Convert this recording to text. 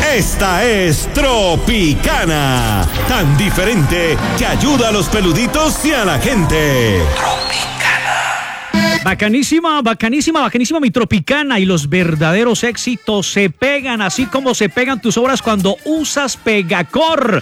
Esta es Tropicana, tan diferente que ayuda a los peluditos y a la gente. Bacanísima, bacanísima, bacanísima mi Tropicana, y los verdaderos éxitos se pegan así como se pegan tus obras cuando usas Pegacor.